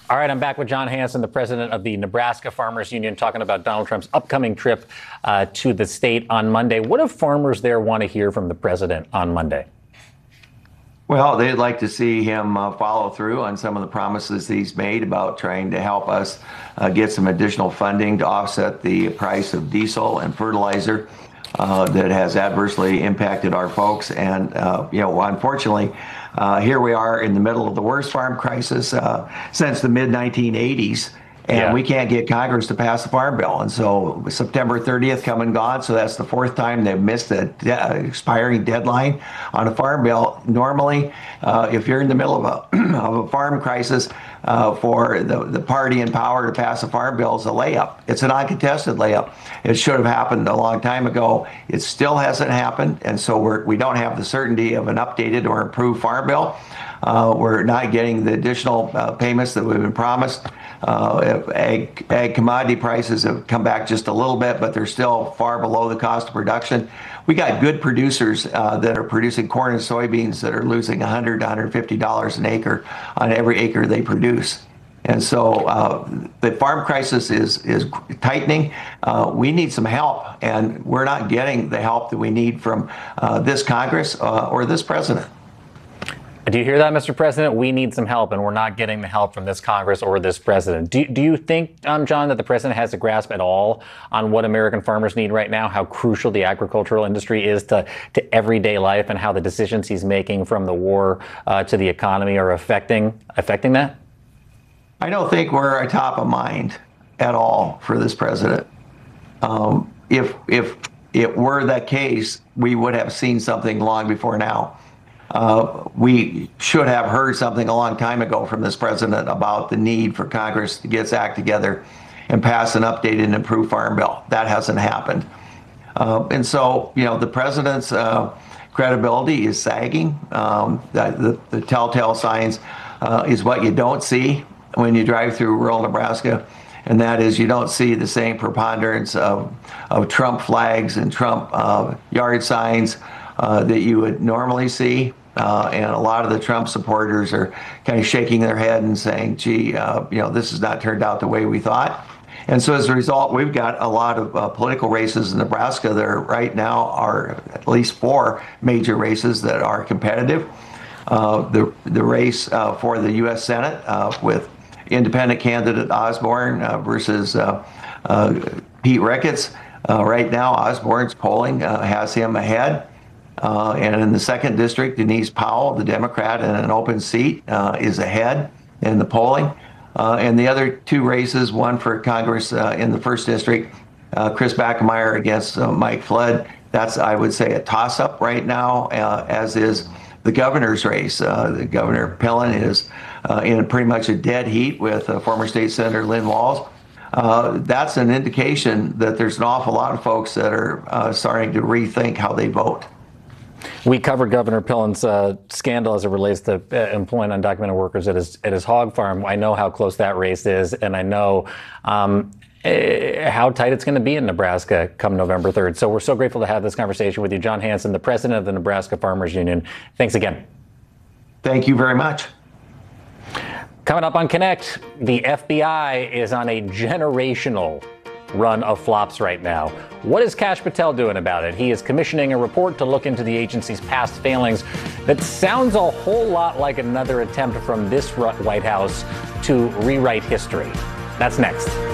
All right, I'm back with John Hanson, the president of the Nebraska Farmers Union, talking about Donald Trump's upcoming trip to the state on Monday. What do farmers there want to hear from the president on Monday? Well, they'd like to see him follow through on some of the promises he's made about trying to help us get some additional funding to offset the price of diesel and fertilizer that has adversely impacted our folks. And, unfortunately, here we are in the middle of the worst farm crisis since the mid-1980s. And we can't get Congress to pass the farm bill. And so September 30th come and gone. So that's the fourth time they've missed the expiring deadline on a farm bill. Normally, if you're in the middle of a farm crisis, for the party in power to pass a farm bill is a layup. It's an uncontested layup. It should have happened a long time ago. It still hasn't happened. And so we don't have the certainty of an updated or improved farm bill. We're not getting the additional payments that we've been promised. Ag commodity prices have come back just a little bit, but they're still far below the cost of production. We got good producers that are producing corn and soybeans that are losing $100 to $150 an acre on every acre they produce. And so the farm crisis is tightening. We need some help, and we're not getting the help that we need from this Congress or this president. Do you hear that, Mr. President? We need some help, and we're not getting the help from this Congress or this president. Do you think, John, that the president has a grasp at all on what American farmers need right now, how crucial the agricultural industry is to everyday life, and how the decisions he's making from the war to the economy are affecting that? I don't think we're top of mind at all for this president. If it were that case, we would have seen something long before now. We should have heard something a long time ago from this president about the need for Congress to get its act together and pass an updated and improved farm bill. That hasn't happened. And so, the president's credibility is sagging. The telltale signs is what you don't see when you drive through rural Nebraska. And that is, you don't see the same preponderance of Trump flags and Trump yard signs that you would normally see. And a lot of the Trump supporters are kind of shaking their head and saying, gee, this has not turned out the way we thought. And so as a result, we've got a lot of political races in Nebraska. There right now are at least 4 major races that are competitive. The race for the U.S. Senate with independent candidate Osborne versus Pete Ricketts. Right now, Osborne's polling has him ahead. And in the 2nd district, Denise Powell, the Democrat in an open seat, is ahead in the polling. And the other 2 races, one for Congress in the 1st district, Chris Bachmeier against Mike Flood. That's, I would say, a toss-up right now, as is the governor's race. The Governor Pillen is in pretty much a dead heat with former State Senator Lynn Walz. That's an indication that there's an awful lot of folks that are starting to rethink how they vote. We covered Governor Pillen's scandal as it relates to employing undocumented workers at his hog farm. I know how close that race is, and I know how tight it's going to be in Nebraska come November 3rd. So we're so grateful to have this conversation with you, John Hanson, the president of the Nebraska Farmers Union. Thanks again. Thank you very much. Coming up on Connect, the FBI is on a generational run of flops right now. What is Kash Patel doing about it? He is commissioning a report to look into the agency's past failings that sounds a whole lot like another attempt from this White House to rewrite history. That's next.